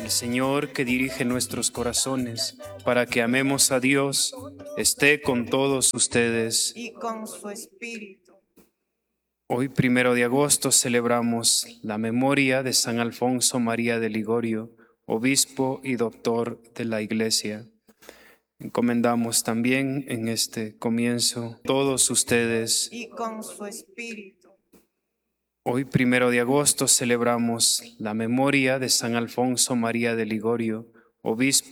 El Señor que dirige nuestros corazones para que amemos a Dios, esté con todos ustedes. Y con su espíritu. Hoy, 1 de agosto, celebramos la memoria de San Alfonso María de Ligorio, obispo y doctor de la Iglesia. Encomendamos también en este comienzo todos ustedes. Y con su espíritu. Hoy, 1 de agosto, celebramos la memoria de San Alfonso María de Ligorio, obispo